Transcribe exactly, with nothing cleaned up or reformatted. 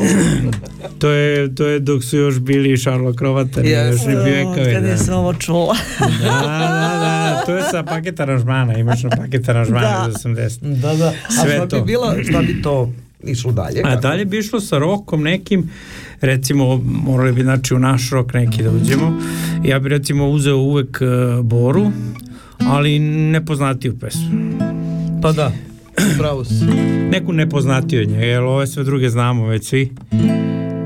to je to je dok su još bili Šarlo Krovatar i još ne Bivekove. Kad je se ovo čula. Da, da, da, to je sa paket aranžmana, imaš na paket aranžmana iz osamdesetih. Da, da. A sve šta to. bi bilo, šta bi to išlo dalje? A dalje bi išlo sa rokom nekim, recimo morali bi znači u naš rok neki da uđemo. Ja bi recimo uzeo uvek uh, Boru, ali nepoznatiju pesmu. Pa da, pravo si. Neku nepoznatiju od njega, jer ove sve druge znamo već svi.